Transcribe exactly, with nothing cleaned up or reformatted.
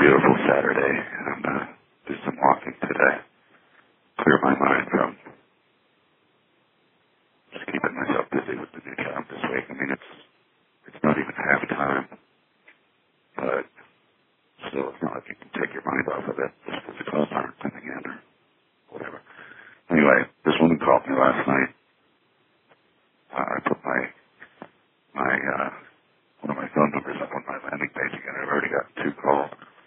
beautiful Saturday, and I'm going to do some walking today. Clear my mind from just keeping myself busy with the new job this week. I mean, it's it's not even half time, but still, it's not like you can take your mind off of it just because the calls aren't coming in or whatever. Anyway, this woman called me last night.